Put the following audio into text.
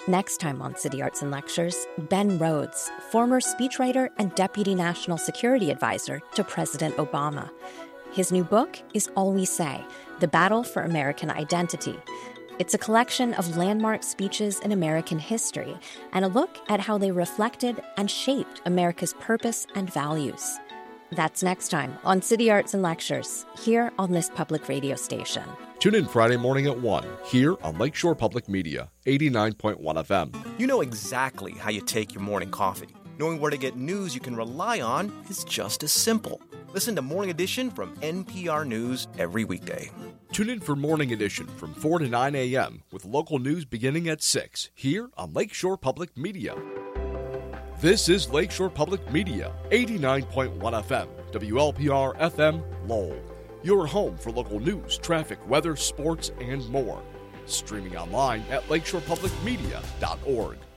Next time on City Arts and Lectures, Ben Rhodes, former speechwriter and Deputy National Security Advisor to President Obama. His new book is All We Say, The Battle for American Identity. It's a collection of landmark speeches in American history and a look at how they reflected and shaped America's purpose and values. That's next time on City Arts and Lectures, here on this public radio station. Tune in Friday morning at 1, here on Lakeshore Public Media, 89.1 FM. You know exactly how you take your morning coffee. Knowing where to get news you can rely on is just as simple. Listen to Morning Edition from NPR News every weekday. Tune in for Morning Edition from 4 to 9 a.m. with local news beginning at 6, here on Lakeshore Public Media. This is Lakeshore Public Media, 89.1 FM, WLPR FM, Lowell. Your home for local news, traffic, weather, sports, and more. Streaming online at lakeshorepublicmedia.org.